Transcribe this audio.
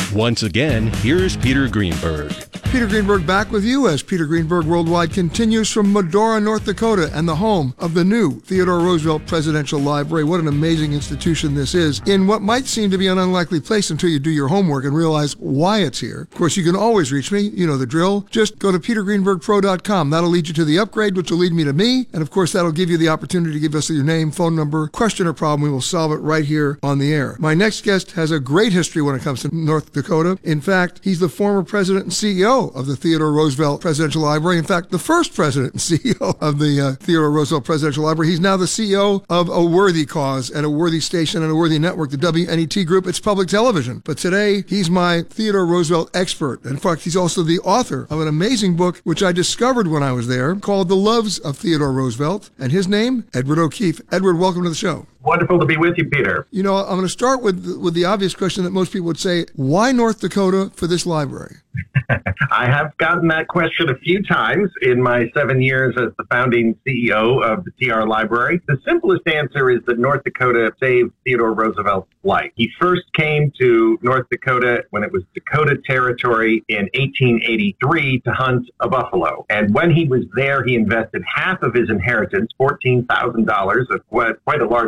Once again, here's Peter Greenberg. Peter Greenberg back with you as Peter Greenberg Worldwide continues from Medora, North Dakota, and the home of the new Theodore Roosevelt Presidential Library. What an amazing institution this is in what might seem to be an unlikely place until you do your homework and realize why it's here. Of course, you can always reach me. You know the drill. Just go to petergreenbergpro.com. That'll lead you to the upgrade, which will lead me to me. And of course, that'll give you the opportunity to give us your name, phone number, question or problem. We will solve it right here on the air. My next guest has a great history when it comes to North Dakota. In fact, he's the former president and CEO of the Theodore Roosevelt Presidential Library. In fact, the first president and CEO of the Theodore Roosevelt Presidential Library. He's now the CEO of a worthy cause and a worthy station and a worthy network, the WNET Group. It's public television. But today, he's my Theodore Roosevelt expert. In fact, he's also the author of an amazing book, which I discovered when I was there, called The Loves of Theodore Roosevelt. And his name, Edward O'Keefe. Edward, welcome to the show. Wonderful to be with you, Peter. You know, I'm going to start with the obvious question that most people would say, why North Dakota for this library? I have gotten that question a few times in my 7 years as the founding CEO of the TR Library. The simplest answer is that North Dakota saved Theodore Roosevelt's life. He first came to North Dakota when it was Dakota Territory in 1883 to hunt a buffalo. And when he was there, he invested half of his inheritance, $14,000, of quite a large